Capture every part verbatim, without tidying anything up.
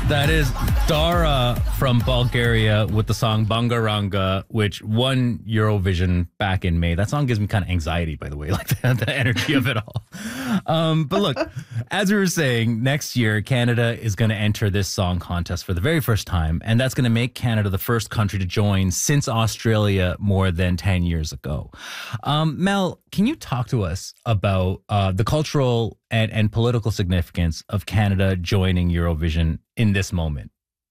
That is Dara from Bulgaria with the song Bangaranga, which won Eurovision back in May. That song gives me kind of anxiety, by the way, like the, the energy of it all. Um, but look, as we were saying, next year, Canada is going to enter this song contest for the very first time. And that's going to make Canada the first country to join since Australia more than ten years ago. Um, Mel, can you talk to us about uh, the cultural and, and political significance of Canada joining Eurovision in this moment?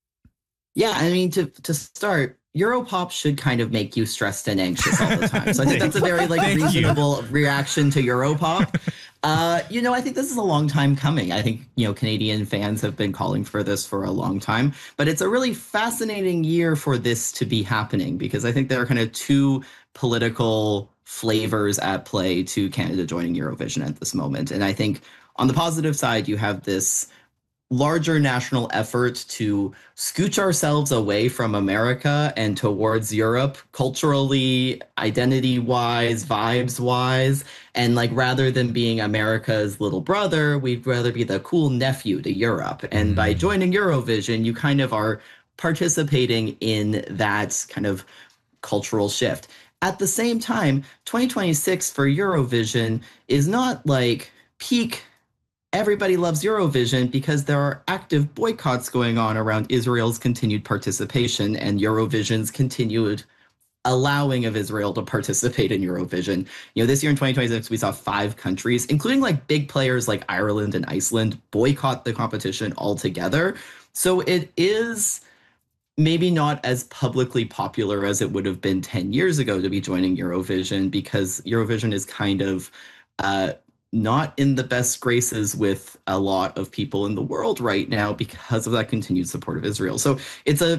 Yeah, I mean, to to start, Europop should kind of make you stressed and anxious all the time. So I think that's a very like Thank reasonable you. reaction to Europop. Uh, you know, I think this is a long time coming. I think, you know, Canadian fans have been calling for this for a long time, but it's a really fascinating year for this to be happening because I think there are kind of two political flavors at play to Canada joining Eurovision at this moment. And I think on the positive side, you have this larger national effort to scooch ourselves away from America and towards Europe culturally, identity-wise, vibes-wise. And like rather than being America's little brother, we'd rather be the cool nephew to Europe. And mm. by joining Eurovision, you kind of are participating in that kind of cultural shift. At the same time, twenty twenty-six for Eurovision is not like peak everybody loves Eurovision because there are active boycotts going on around Israel's continued participation and Eurovision's continued allowing of Israel to participate in Eurovision. You know, this year in twenty twenty-six, we saw five countries, including like big players like Ireland and Iceland, boycott the competition altogether. So it is maybe not as publicly popular as it would have been ten years ago to be joining Eurovision because Eurovision is kind of uh, not in the best graces with a lot of people in the world right now because of that continued support of Israel. So it's a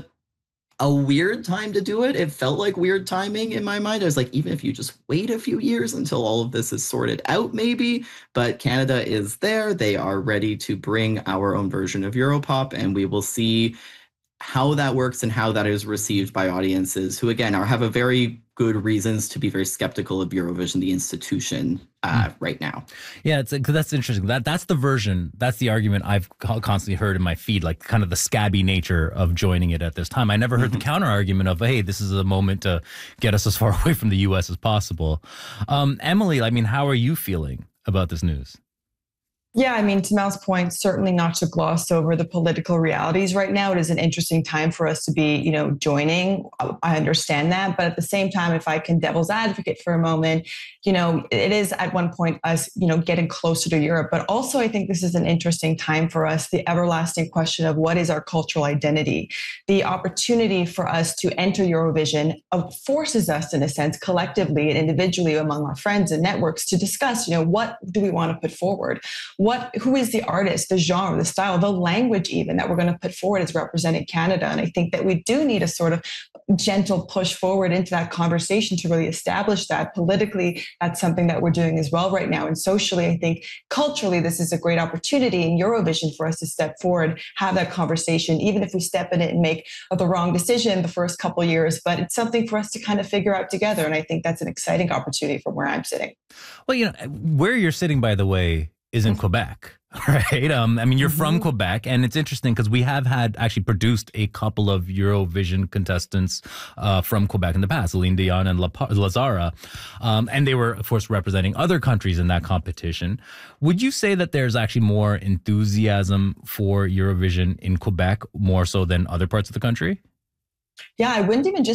a weird time to do it. It felt like weird timing in my mind. I was like, even if you just wait a few years until all of this is sorted out, maybe. But Canada is there. They are ready to bring our own version of Europop, and we will see how that works and how that is received by audiences who, again, are have a very good reasons to be very skeptical of Eurovision, the institution, uh, mm. right now. Yeah, it's because that's interesting. That that's the version. That's the argument I've constantly heard in my feed, like kind of the scabby nature of joining it at this time. I never heard mm-hmm. the counter argument of, hey, this is a moment to get us as far away from the U S as possible. Um, Emily, I mean, how are you feeling about this news? Yeah, I mean, to Mal's point, certainly not to gloss over the political realities right now. It is an interesting time for us to be, you know, joining. I understand that. But at the same time, if I can devil's advocate for a moment, you know, it is at one point us, you know, getting closer to Europe. But also, I think this is an interesting time for us, the everlasting question of what is our cultural identity? The opportunity for us to enter Eurovision forces us, in a sense, collectively and individually among our friends and networks to discuss, you know, what do we want to put forward? What, who is the artist, the genre, the style, the language even that we're going to put forward as representing Canada? And I think that we do need a sort of gentle push forward into that conversation to really establish that. Politically, that's something that we're doing as well right now. And socially, I think culturally, this is a great opportunity in Eurovision for us to step forward, have that conversation, even if we step in it and make the wrong decision the first couple of years. But it's something for us to kind of figure out together. And I think that's an exciting opportunity from where I'm sitting. Well, you know, where you're sitting, by the way, is in Quebec, right? Um, I mean, you're mm-hmm. from Quebec, and it's interesting because we have had actually produced a couple of Eurovision contestants uh, from Quebec in the past, Celine Dion and La- Lazara, um, and they were, of course, representing other countries in that competition. Would you say that there's actually more enthusiasm for Eurovision in Quebec, more so than other parts of the country? Yeah, I wouldn't even just